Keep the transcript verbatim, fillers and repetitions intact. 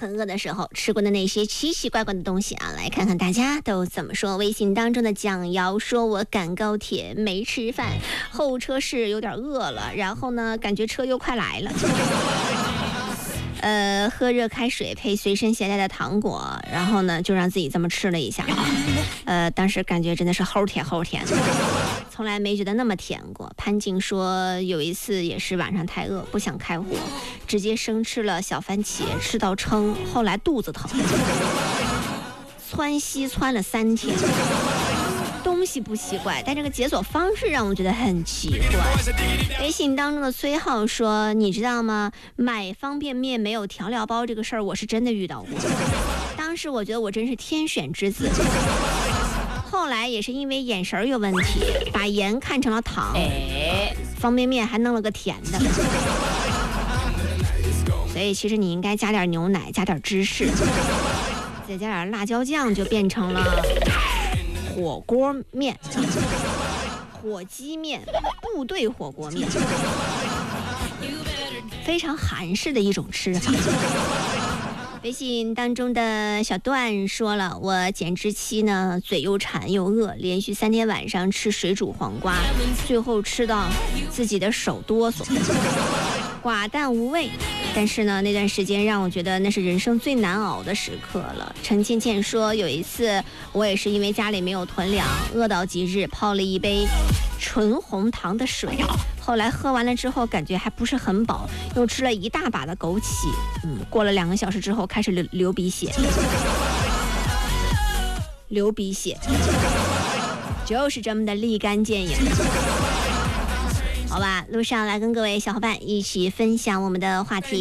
很饿的时候吃过的那些奇奇怪怪的东西啊，来看看大家都怎么说。微信当中的蒋瑶说，我赶高铁没吃饭，候车室有点饿了，然后呢感觉车又快来了，呃，喝热开水配随身携带的糖果，然后呢就让自己这么吃了一下啊，呃，当时感觉真的是齁甜齁甜的，从来没觉得那么甜过。潘静说，有一次也是晚上太饿，不想开火，直接生吃了小番茄，吃到撑，后来肚子疼，窜稀窜了三天。东西不奇怪，但这个解锁方式让我觉得很奇怪。微信当中的崔浩说，你知道吗？买方便面没有调料包这个事儿，我是真的遇到过。当时我觉得我真是天选之子。后来也是因为眼神有问题，把盐看成了糖，哎，方便面还弄了个甜的。所以其实你应该加点牛奶，加点芝士，再加点辣椒酱，就变成了火锅面、火鸡面、部队火锅面，非常韩式的一种吃法。微信当中的小段说了，我减脂期呢，嘴又馋又饿，连续三天晚上吃水煮黄瓜，最后吃到自己的手哆嗦，寡淡无味。但是呢，那段时间让我觉得那是人生最难熬的时刻了。陈倩倩说，有一次我也是因为家里没有囤粮，饿到极致，泡了一杯纯红糖的水，后来喝完了之后感觉还不是很饱，又吃了一大把的枸杞，嗯，过了两个小时之后开始流流鼻血，流鼻血，就是这么的立竿见影。好吧，路上来跟各位小伙伴一起分享我们的话题。